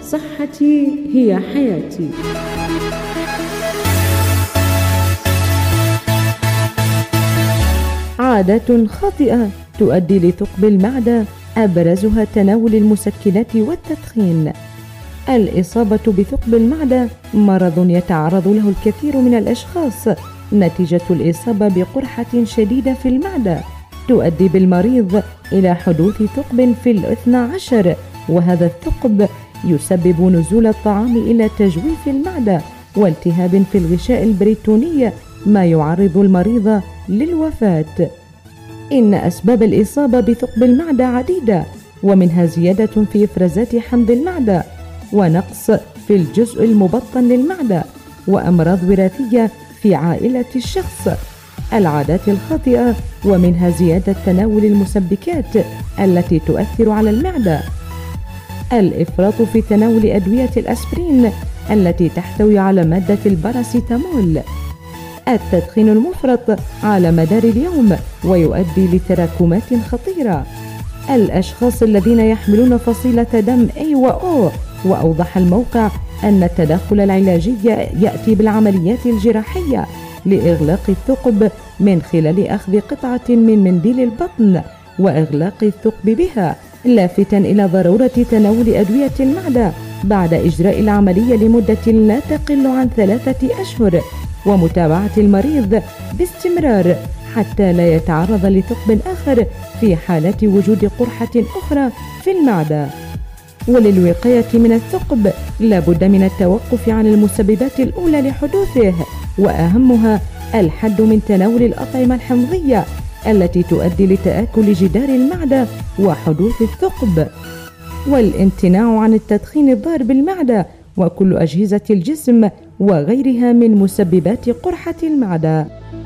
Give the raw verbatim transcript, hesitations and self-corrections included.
صحتي هي حياتي. عادات خاطئة تؤدي لثقب المعدة، أبرزها تناول المسكنات والتدخين. الإصابة بثقب المعدة مرض يتعرض له الكثير من الأشخاص نتيجة الإصابة بقرحة شديدة في المعدة تؤدي بالمريض إلى حدوث ثقب في الاثنى عشر، وهذا الثقب يسبب نزول الطعام إلى تجويف المعدة والتهاب في الغشاء البريتوني، ما يعرض المريض للوفاة. إن أسباب الإصابة بثقب المعدة عديدة، ومنها زيادة في إفرازات حمض المعدة، ونقص في الجزء المبطن للمعدة، وأمراض وراثية في عائلة الشخص. العادات الخاطئة ومنها زيادة تناول المسبكات التي تؤثر على المعدة، الإفراط في تناول أدوية الأسبرين التي تحتوي على مادة الباراسيتامول، التدخين المفرط على مدار اليوم ويؤدي لتراكمات خطيرة، الأشخاص الذين يحملون فصيلة دم A و O، وأوضح الموقع أن التدخل العلاجي يأتي بالعمليات الجراحية لإغلاق الثقب من خلال أخذ قطعة من منديل البطن وإغلاق الثقب بها، لافتا إلى ضرورة تناول أدوية المعدة بعد إجراء العملية لمدة لا تقل عن ثلاثة أشهر، ومتابعة المريض باستمرار حتى لا يتعرض لثقب آخر في حالة وجود قرحة أخرى في المعدة. وللوقاية من الثقب لابد من التوقف عن المسببات الأولى لحدوثه، وأهمها الحد من تناول الأطعمة الحمضية التي تؤدي لتآكل جدار المعدة وحدوث الثقب، والامتناع عن التدخين الضار بالمعدة وكل أجهزة الجسم وغيرها من مسببات قرحة المعدة.